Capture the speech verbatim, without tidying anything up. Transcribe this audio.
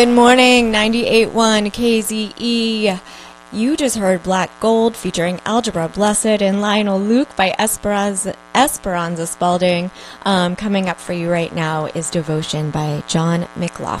Good morning, ninety-eight point one K Z E. You just heard Black Gold featuring Algebra Blessed and Lionel Luke by Esperanza, Esperanza Spalding. Um, coming up for you right now is Devotion by John McLaughlin.